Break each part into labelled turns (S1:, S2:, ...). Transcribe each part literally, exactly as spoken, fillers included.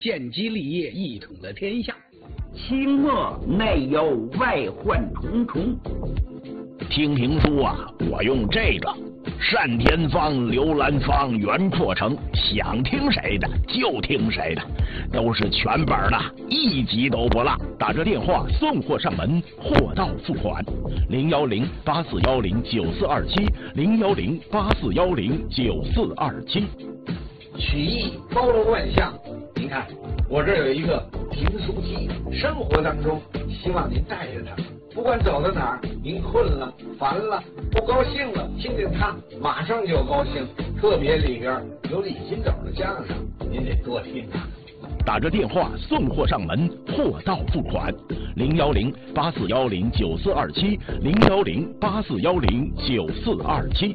S1: 建基立业，一统了天下。
S2: 清末内忧外患重重。
S3: 听评书啊，我用这个单田芳、刘兰芳、袁阔成，想听谁的就听谁的，都是全本的，一集都不落。打这电话送货上门，货到付款。零幺零八四幺零九四二七，零幺零八四幺零九四二七。
S1: 曲艺包罗万象，您看我这儿有一个评书机，生活当中希望您带着它，不管走到哪儿，您困了、烦了、不高兴了，听听它，马上就高兴。特别里边有李金斗的相声，您得多听它。
S3: 打着电话送货上门，货到付款。零幺零八四幺零九四二七，零幺零八四幺零九四二七。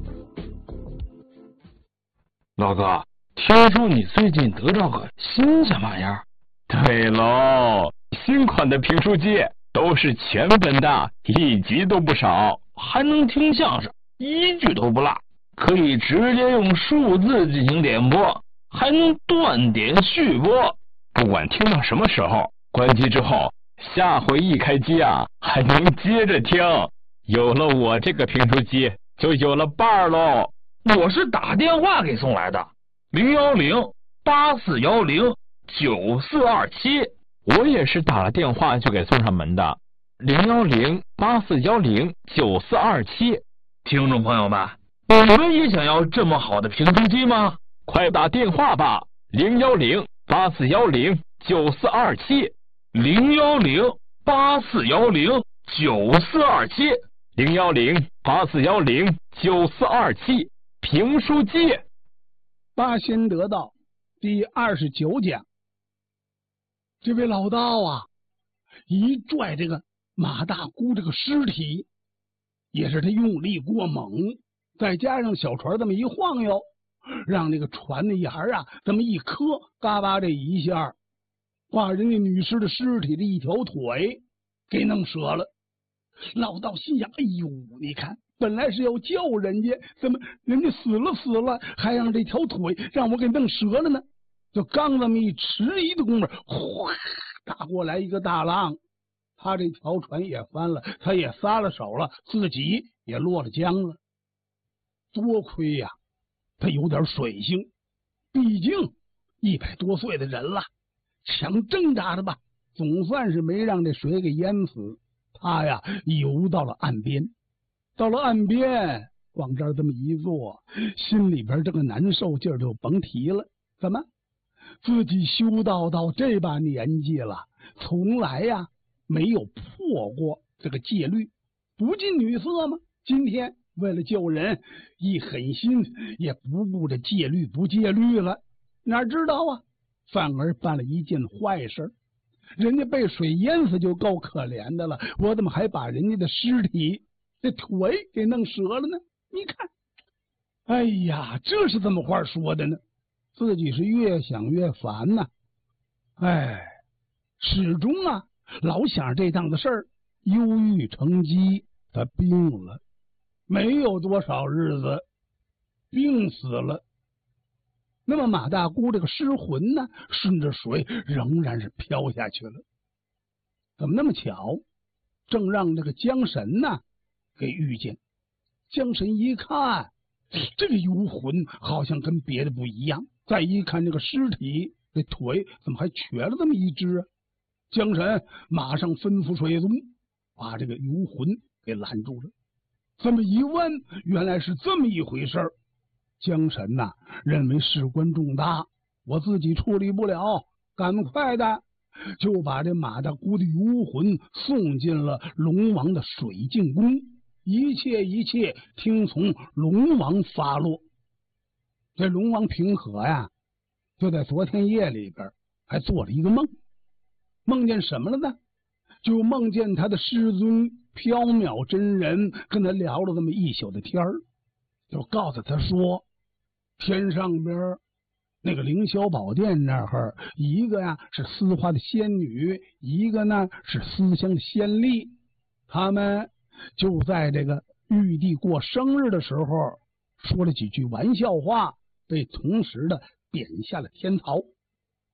S4: 老哥，听说你最近得着个新什么玩意儿？
S5: 对喽，新款的评书机都是全本的，一集都不少，
S4: 还能听相声，一句都不落，可以直接用数字进行点播，还能断点续播，
S5: 不管听到什么时候，关机之后，下回一开机啊，还能接着听。有了我这个评书机，就有了伴儿喽。
S4: 我是打电话给送来的，零幺零八四幺零九四二七。
S5: 我也是打了电话就给送上门的，零幺零八四幺零九四二七。
S4: 听众朋友们，你们也想要这么好的评书机吗？
S5: 快打电话吧，零幺零八四幺零九四二七，
S4: 零幺零八四幺零九四二七，
S5: 零幺零八四幺零九四二七。评书机。
S6: 八仙得道第二十九讲。这位老道啊，一拽这个马大姑这个尸体，也是他用力过猛，再加上小船这么一晃悠，让那个船的沿儿啊这么一磕，嘎巴这一下，把人家女尸的尸体的一条腿给弄折了。老道心想，哎呦，你看本来是要救人家，怎么人家死了死了，还让这条腿让我给弄折了呢？就刚这么一迟疑的功夫，哗，打过来一个大浪，他这条船也翻了，他也撒了手了，自己也落了江了。多亏呀、啊，他有点水性，毕竟一百多岁的人了，想挣扎的吧，总算是没让这水给淹死。他呀，游到了岸边。到了岸边，往这儿这么一坐，心里边这个难受劲儿就甭提了。怎么？自己修道到这把年纪了，从来呀没有破过这个戒律，不近女色吗？今天为了救人，一狠心也不顾这戒律不戒律了，哪知道啊，反而办了一件坏事。人家被水淹死就够可怜的了，我怎么还把人家的尸体这腿给弄折了呢？你看，哎呀，这是怎么话说的呢？自己是越想越烦呐、啊，哎，始终啊老想这档子事儿，忧郁成疾，他病了，没有多少日子，病死了。那么马大姑这个尸魂呢，顺着水仍然是飘下去了。怎么那么巧？正让这个江神呢给遇见。江神一看，这个游魂好像跟别的不一样。再一看这个尸体，这腿怎么还瘸了这么一只啊？江神马上吩咐水族把这个游魂给拦住了。这么一问，原来是这么一回事儿。江神呐、啊，认为事关重大，我自己处理不了，赶快的就把这马大姑的游魂送进了龙王的水镜宫，一切一切听从龙王发落。这龙王平和呀，就在昨天夜里边还做了一个梦，梦见什么了呢？就梦见他的师尊缥缈真人跟他聊了这么一宿的天儿，就告诉他说，天上边那个凌霄宝殿那儿，一个呀是丝花的仙女，一个呢是思乡的仙吏，他们就在这个玉帝过生日的时候说了几句玩笑话，被同时的贬下了天曹。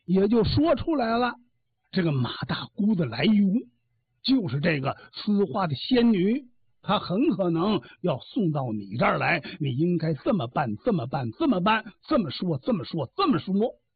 S6: 也就说出来了，这个马大姑的来由就是这个私花的仙女，她很可能要送到你这儿来，你应该这么办，这么办，这么办，这么说，这么说，这么说。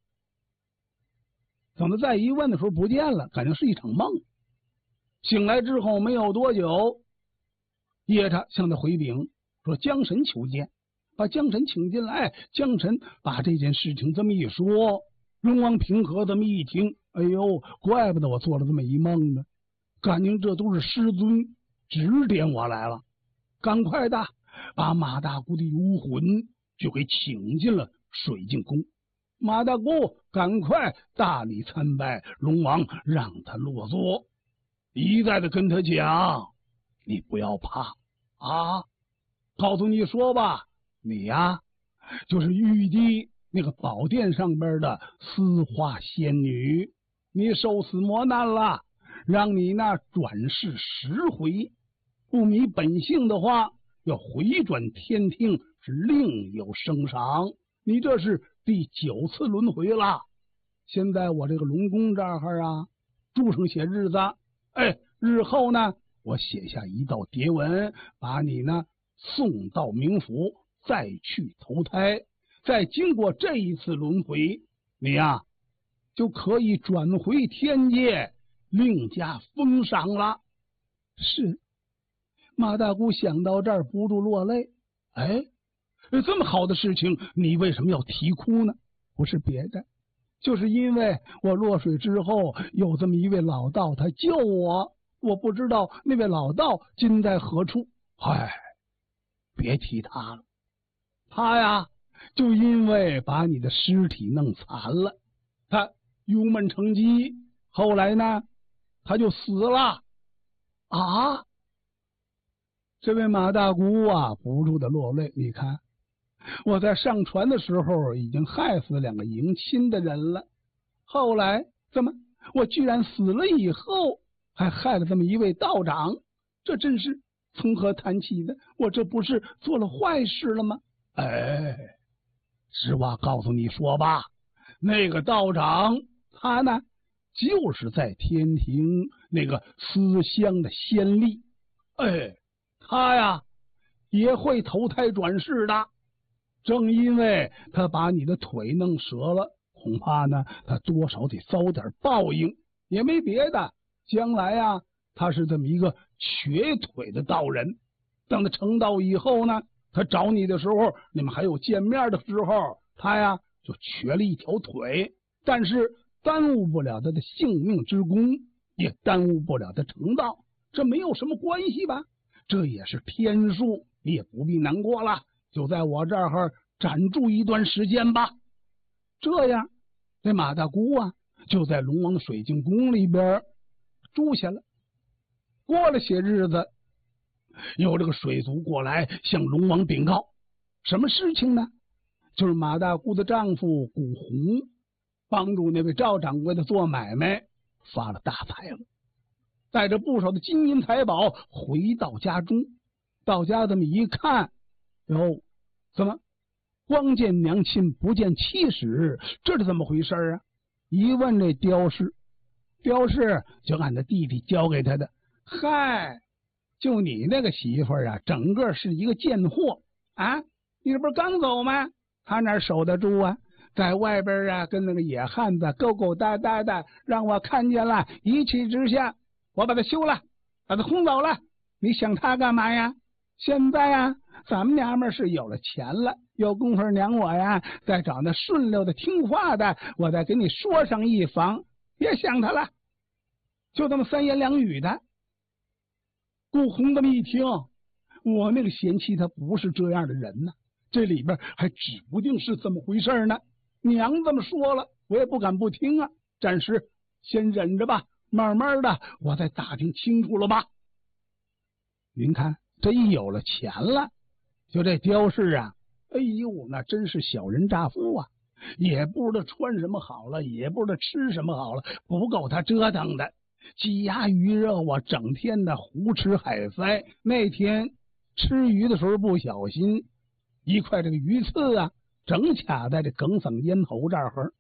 S6: 等他再一问的时候不见了，感觉是一场梦。醒来之后没有多久，夜叉向他回禀说江神求见，把江神请进来。江神把这件事情这么一说，龙王平和这么一听，哎呦，怪不得我做了这么一梦呢，感情这都是师尊指点我来了，赶快的把马大姑的幽魂就给请进了水晶宫。马大姑赶快大礼参拜龙王，让他落座，一再的跟他讲，你不要怕啊，告诉你说吧，你呀就是玉帝那个宝殿上边的私花仙女，你受死磨难了，让你那转世十回，不迷本性的话，要回转天庭是另有升赏，你这是第九次轮回了。现在我这个龙宫这儿啊，注上写日子，哎，日后呢，我写下一道牒文，把你呢送到冥府，再去投胎，再经过这一次轮回，你呀、啊、就可以转回天界，另加封赏了。是，马大姑想到这儿不住落泪。哎，这么好的事情，你为什么要啼哭呢？不是别的，就是因为我落水之后，有这么一位老道，他救我，我不知道那位老道今在何处。唉，别提他了，他呀，就因为把你的尸体弄残了，他郁闷成疾，后来呢，他就死了。啊！这位马大姑啊，不住的落泪。你看，我在上船的时候已经害死了两个迎亲的人了，后来怎么我居然死了以后还害了这么一位道长，这真是从何谈起的？我这不是做了坏事了吗？哎，实话告诉你说吧，那个道长他呢，就是在天庭那个思乡的仙吏，哎，他呀也会投胎转世的。正因为他把你的腿弄折了，恐怕呢他多少得遭点报应，也没别的，将来啊他是这么一个瘸腿的道人，等他成道以后呢，他找你的时候，你们还有见面的时候，他呀就瘸了一条腿，但是耽误不了他的性命之功，也耽误不了他成道，这没有什么关系吧？这也是天数，你也不必难过了，就在我这儿暂住一段时间吧。这样，这马大姑啊，就在龙王水晶宫里边住下了。过了些日子，有这个水族过来向龙王禀告，什么事情呢？就是马大姑的丈夫古红帮助那位赵掌柜的做买卖，发了大财了，带着不少的金银财宝回到家中。到家这么一看，哟，怎么光见娘亲不见妻室，这是怎么回事啊？一问这刁氏，刁氏就按他弟弟交给他的，嗨，就你那个媳妇儿啊，整个是一个贱货啊！你这不是刚走吗？他哪守得住啊？在外边啊，跟那个野汉子勾勾搭搭的，让我看见了，一气之下，我把他休了，把他轰走了。你想他干嘛呀？现在啊，咱们娘们是有了钱了，有功夫娘我呀，再找那顺溜的听话的，我再给你说上一房，别想他了。就这么三言两语的。顾红这么一听，我那个贤妻他不是这样的人呢，这里边还指不定是怎么回事呢。娘这么说了，我也不敢不听啊，暂时先忍着吧，慢慢的我再打听清楚了吧。您看，这一有了钱了，就这刁氏啊，哎呦，那真是小人乍富啊，也不知道穿什么好了，也不知道吃什么好了，不够他折腾的。鸡鸭鱼肉啊，整天的胡吃海塞。那天吃鱼的时候不小心，一块这个鱼刺啊，整卡在这梗嗓咽喉这儿，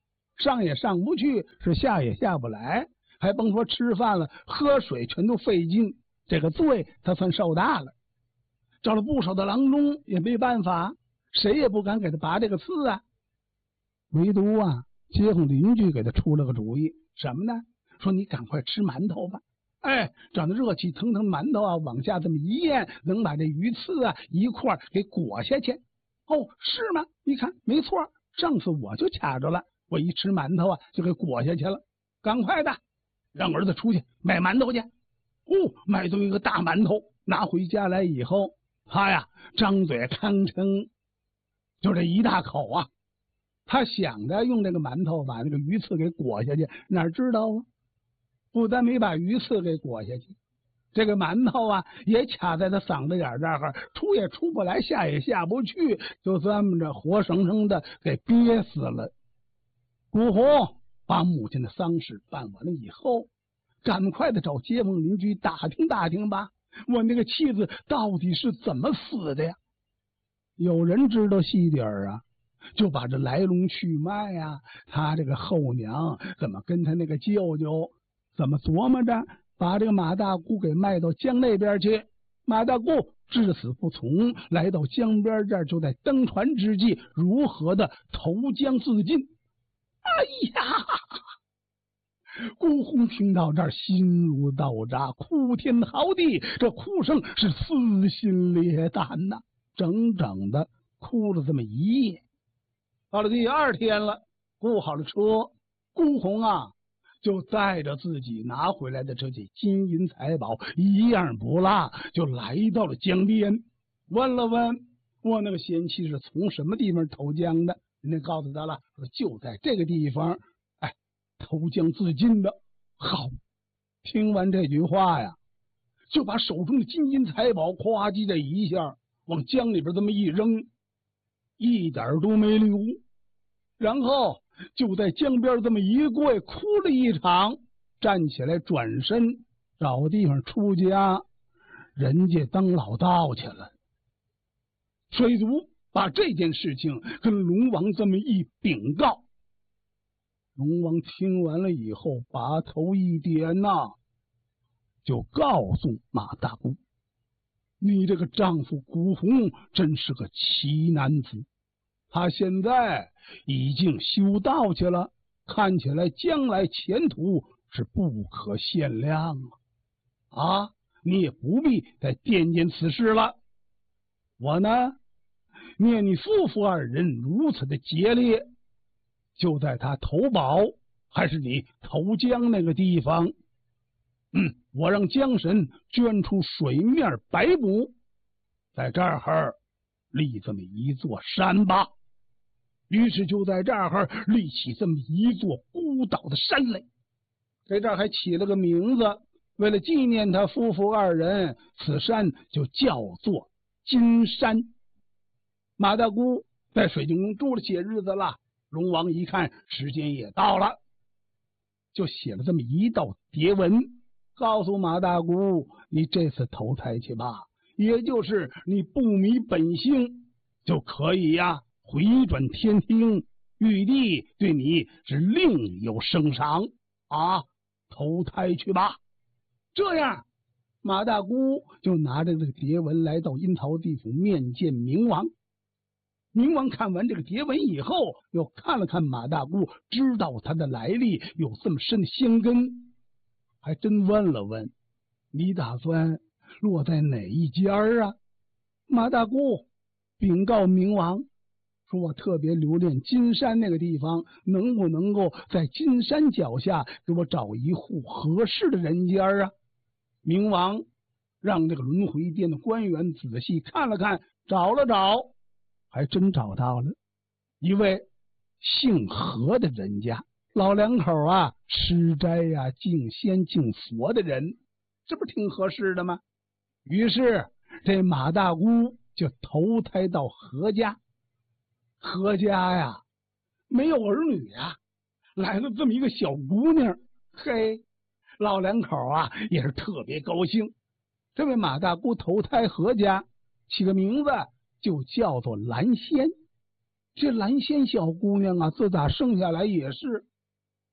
S6: 上也上不去，是下也下不来，还甭说吃饭了，喝水全都费劲。这个罪他算受大了，找了不少的郎中也没办法，谁也不敢给他拔这个刺啊。唯独啊，街坊邻居给他出了个主意，什么呢？说你赶快吃馒头吧。哎，长得热气腾腾馒头啊，往下这么一咽，能把这鱼刺啊一块给裹下去。哦，是吗？你看，没错，上次我就卡着了，我一吃馒头啊就给裹下去了。赶快的，让儿子出去买馒头去。哦，买到一个大馒头，拿回家来以后，他呀张嘴吭称，就这一大口啊。他想着用这个馒头把那个鱼刺给裹下去，哪知道啊，不但没把鱼刺给裹下去，这个馒头啊也卡在他嗓子眼这儿，出也出不来，下也下不去，就这么着活生生的给憋死了。古红把母亲的丧事办完了以后，赶快的找街坊邻居打听打听吧，我那个妻子到底是怎么死的呀？有人知道细点儿啊，就把这来龙去脉呀、啊，他这个后娘怎么跟他那个舅舅怎么琢磨着把这个马大姑给卖到江那边去。马大姑至死不从，来到江边这儿，就在登船之际如何的投江自尽。哎呀！顾红听到这儿，心如刀扎，哭天嚎地，这哭声是撕心裂胆呐、啊，整整的哭了这么一夜。到了第二天了，雇好了车，顾红啊就带着自己拿回来的这些金银财宝，一样不落，就来到了江边，问了问我那个贤妻是从什么地方投江的，人家告诉他了，说就在这个地方，哎，投江自尽的。好，听完这句话呀，就把手中的金银财宝夸叽的一下往江里边这么一扔，一点都没留，然后就在江边这么一跪，哭了一场，站起来转身找地方出家，人家当老道去了。水族把这件事情跟龙王这么一禀告，龙王听完了以后，把头一点呐、啊，就告诉马大姑，你这个丈夫古红真是个奇男子，他现在已经修道去了，看起来将来前途是不可限量啊！啊，你也不必再惦念此事了。我呢，念你夫妇二人如此的节烈，就在他投宝还是你投江那个地方，嗯，我让江神捐出水面白布，在这儿立这么一座山吧。于是就在这儿立起这么一座孤岛的山来，在这儿还起了个名字，为了纪念他夫妇二人，此山就叫做金山。马大姑在水晶宫住了些日子了，龙王一看时间也到了，就写了这么一道牒文，告诉马大姑，你这次投胎去吧，也就是你不迷本性，就可以呀、啊、回转天庭，玉帝对你是另有升赏啊，投胎去吧。这样，马大姑就拿着这个牒文来到阴曹地府面见冥王。冥王看完这个牒文以后，又看了看马大姑，知道他的来历有这么深的仙根，还真问了问，你打算落在哪一家啊？马大姑禀告冥王，说我特别留恋金山那个地方，能不能够在金山脚下给我找一户合适的人家啊？冥王让这个轮回殿的官员仔细看了看，找了找，还真找到了一位姓何的人家，老两口啊，吃斋呀、啊、敬仙敬佛的人，这不挺合适的吗？于是这马大姑就投胎到何家。何家呀，没有儿女啊，来了这么一个小姑娘，嘿，老两口啊也是特别高兴。这位马大姑投胎何家，起个名字就叫做蓝仙。这蓝仙小姑娘啊，自打生下来也是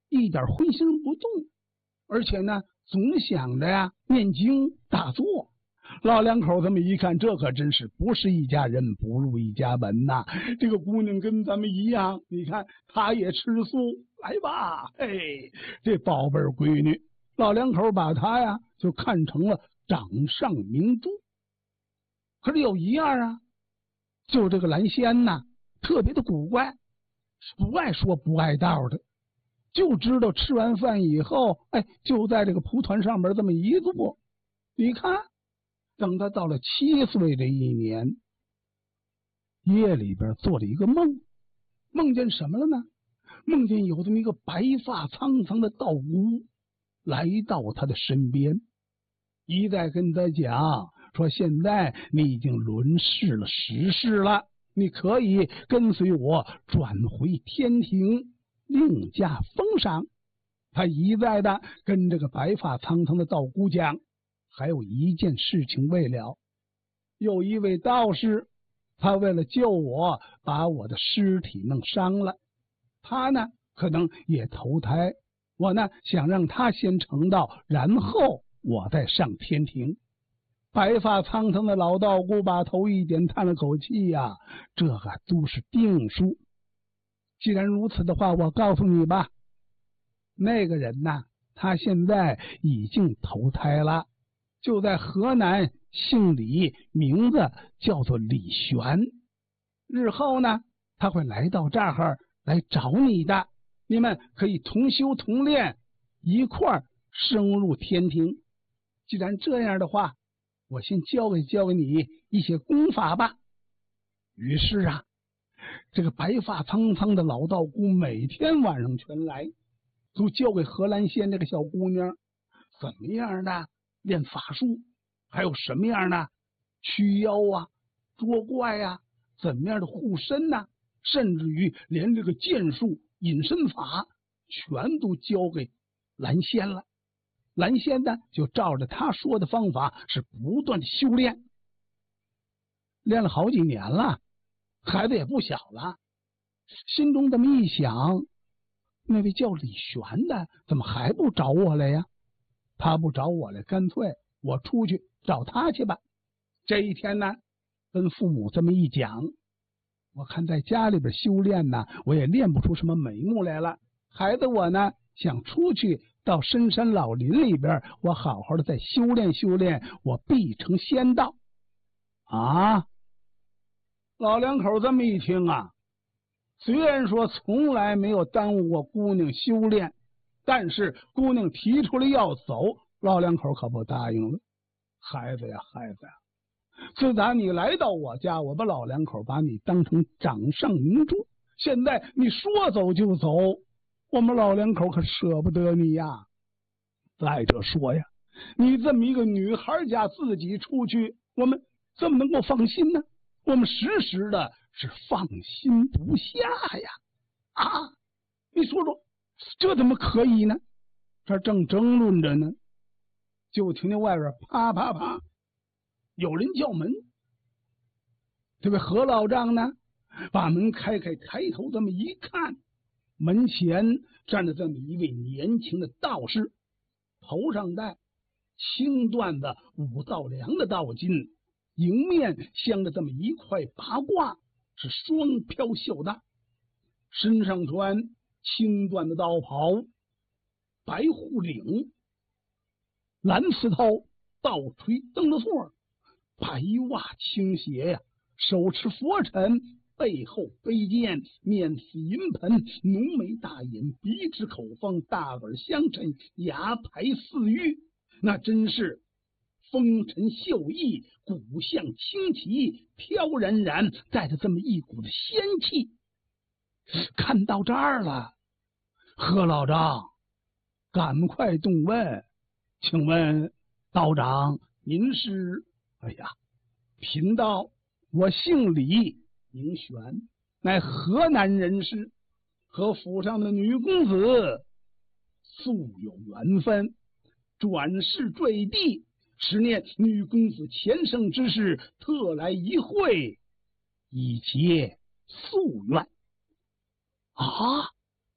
S6: 一点荤腥不动，而且呢，总想着呀念经打坐。老两口这么一看，这可真是不是一家人不入一家门呐！这个姑娘跟咱们一样，你看她也吃素，来吧，嘿，这宝贝闺女，老两口把她呀就看成了掌上明珠。可是有一样啊，就这个蓝仙呐，特别的古怪，不爱说不爱道的，就知道吃完饭以后，哎，就在这个蒲团上面这么一坐。你看，等他到了七岁这一年，夜里边做了一个梦，梦见什么了呢？梦见有这么一个白发苍苍的道姑来到他的身边，一再跟他讲说，现在你已经轮逝了十世了，你可以跟随我转回天庭，另加封赏。他一再的跟这个白发苍苍的道姑讲，还有一件事情未了，有一位道士，他为了救我，把我的尸体弄伤了，他呢可能也投胎，我呢想让他先成道，然后我再上天庭。白发苍苍的老道姑把头一点，叹了口气呀、啊，这个都是定数。既然如此的话，我告诉你吧，那个人呐，他现在已经投胎了，就在河南，姓李，名字叫做李玄。日后呢，他会来到这儿来找你的，你们可以同修同练，一块儿升入天庭。既然这样的话，我先教给教给你一些功法吧。于是啊，这个白发苍苍的老道姑每天晚上全来，都教给何兰仙这个小姑娘怎么样的练法术，还有什么样的驱妖啊、捉怪啊，怎么样的护身呐、啊，甚至于连这个剑术、隐身法全都教给蓝仙了。蓝仙呢，就照着他说的方法，是不断的修炼，练了好几年了，孩子也不小了，心中这么一想，那位叫李玄的怎么还不找我来呀？他不找我来，干脆我出去找他去吧。这一天呢，跟父母这么一讲，我看在家里边修炼呢，我也练不出什么眉目来了。孩子我呢，想出去到深山老林里边，我好好的再修炼修炼，我必成仙道。啊！老两口这么一听啊，虽然说从来没有耽误过姑娘修炼，但是姑娘提出来要走，老两口可不答应了。孩子呀，孩子呀，自打你来到我家，我把老两口把你当成掌上明珠，现在你说走就走，我们老两口可舍不得你呀。再者说呀，你这么一个女孩家自己出去，我们怎么能够放心呢？我们时时的是放心不下呀！啊，你说说，这怎么可以呢？这正争论着呢，就听见外边啪啪啪，有人叫门。这位何老丈呢，把门开开，抬头这么一看，门前站着这么一位年轻的道士，头上戴青缎的五道梁的道巾，迎面镶着这么一块八卦，是双飘袖带，身上穿青缎的道袍，白护领，蓝丝绦，倒垂蹬了座，白袜青鞋呀，手持佛尘，背后背剑，面似银盆，浓眉大眼，鼻直口方，大耳相衬，牙排似玉，那真是风尘秀逸，骨相清奇，飘然然带着这么一股的仙气。看到这儿了，何老丈赶快动问，请问道长您是？哎呀，贫道我姓李，名玄，乃河南人士，和府上的女公子素有缘分，转世坠地，实念女公子前生之事，特来一会，以结夙愿。啊！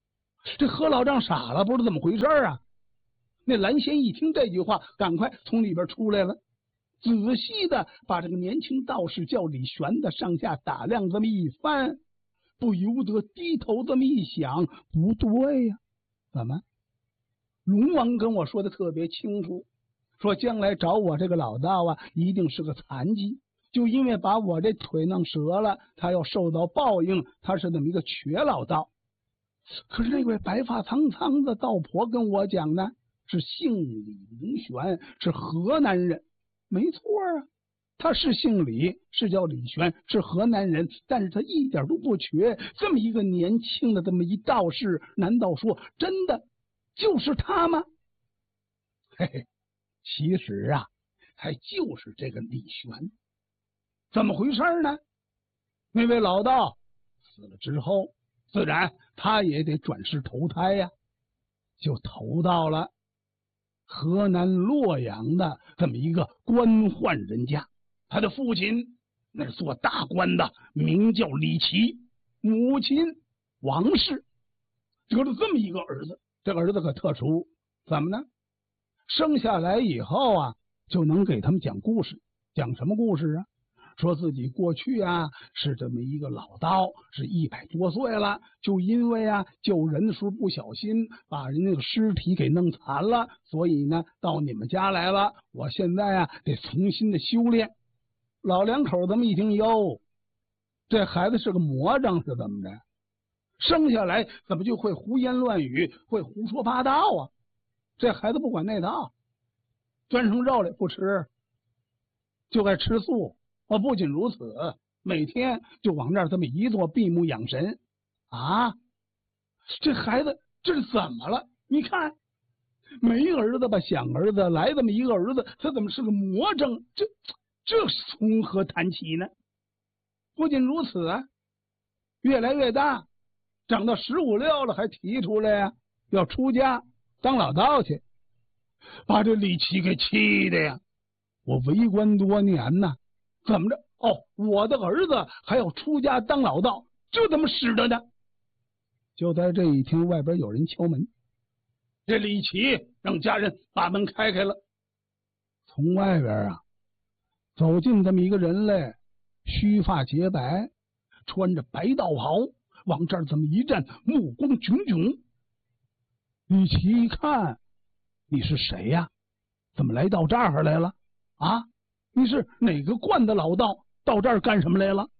S6: 这何老丈傻了，不知道怎么回事啊。那蓝仙一听这句话，赶快从里边出来了，仔细的把这个年轻道士叫李玄的上下打量这么一番，不由得低头这么一想，不对呀、啊，怎么？龙王跟我说的特别清楚，说将来找我这个老道啊，一定是个残疾，就因为把我这腿弄折了，他要受到报应，他是那么一个瘸老道。可是那位白发苍苍的道婆跟我讲呢，是姓李名玄，是河南人。没错啊，他是姓李，是叫李玄，是河南人，但是他一点都不瘸。这么一个年轻的这么一道士，难道说真的就是他吗？嘿嘿，其实啊，还就是这个李玄。怎么回事呢？那位老道死了之后，自然他也得转世投胎呀、啊，就投到了河南洛阳的这么一个官宦人家。他的父亲那是做大官的，名叫李琦，母亲王氏，得了这么一个儿子。这个儿子可特殊，怎么呢？生下来以后啊，就能给他们讲故事。讲什么故事啊？说自己过去啊是这么一个老道，是一百多岁了，就因为啊救人的时候不小心把人那个尸体给弄残了，所以呢到你们家来了。我现在啊得重新的修炼。老两口这么一听，哟，这孩子是个魔怔是怎么着？生下来怎么就会胡言乱语，会胡说八道啊？这孩子不管那套，端上肉来不吃，就爱吃素。我不仅如此，每天就往那儿这么一坐，闭目养神啊！这孩子这是怎么了？你看，没儿子吧，想儿子，来这么一个儿子，他怎么是个魔怔？这这从何谈起呢？不仅如此啊，越来越大，长到十五六了，还提出来呀、啊，要出家当老道去，把这李琦给气的呀！我为官多年呐。怎么着？哦，我的儿子还要出家当老道，这怎么使得呢？就在这一天，外边有人敲门，这李琦让家人把门开开了。从外边啊走进这么一个人来，须发洁白，穿着白道袍，往这儿这么一站，目光炯炯。李琦一看，你是谁呀、啊？怎么来到这儿来了？啊？你是哪个观的老道？到这儿干什么来了？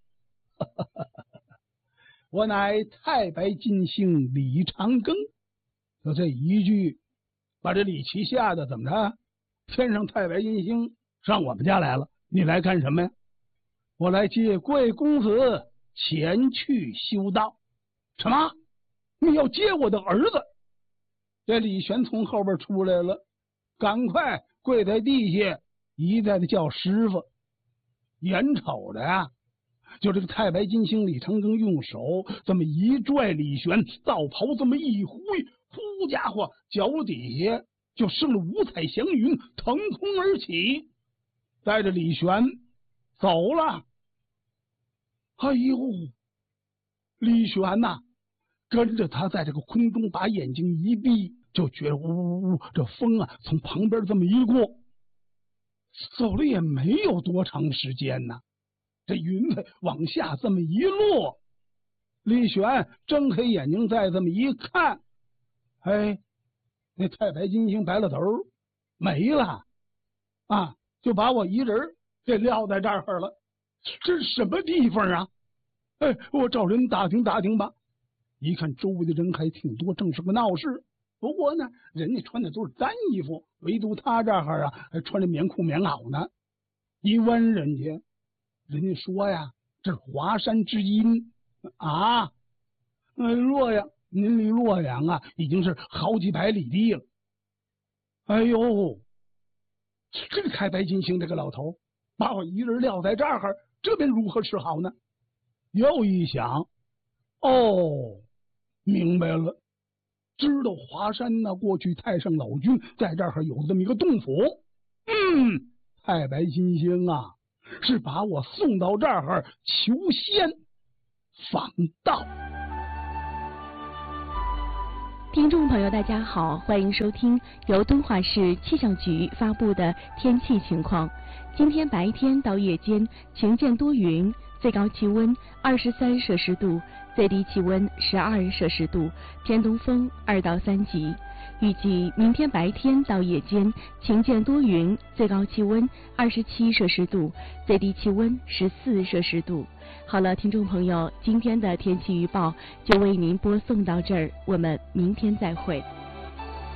S6: 我乃太白金星李长庚。就这一句，把这李琦吓得怎么着？天上太白金星上我们家来了，你来干什么呀？我来接贵公子前去修道。什么？你要接我的儿子？这李玄从后边出来了，赶快跪在地下。一再的叫师傅，眼瞅着呀、啊，就这个太白金星李长庚用手这么一拽李玄，道袍这么一挥，呼家伙，脚底下就生了五彩祥云腾空而起，带着李玄走了。哎呦，李玄呐、啊，跟着他在这个空中把眼睛一闭，就觉得呜呜呜，这风啊从旁边这么一过。走了也没有多长时间呢，这云彩往下这么一落，李玄睁开眼睛再这么一看，哎，那太白金星白了头没了啊，就把我一人给撂在这儿了。这是什么地方啊？哎，我找人打听打听吧。一看周围的人还挺多，正是个闹事。不过呢，人家穿的都是单衣服，唯独他这儿啊还穿着棉裤棉袄呢。一问人家，人家说呀，这是华山之阴啊，呃，洛阳，您离洛阳啊已经是好几百里地了。哎呦，这个太白金星这个老头把我一人撂在这儿，这边如何是好呢？又一想，哦，明白了。知道华山呢，过去太上老君在这儿有这么一个洞府。嗯，太白金星啊，是把我送到这儿求仙访道。
S7: 听众朋友，大家好，欢迎收听由敦化市气象局发布的天气情况。今天白天到夜间晴间多云，最高气温二十三摄氏度，最低气温十二摄氏度，偏东风二到三级。预计明天白天到夜间晴间多云，最高气温二十七摄氏度，最低气温十四摄氏度。好了，听众朋友，今天的天气预报就为您播送到这儿，我们明天再会。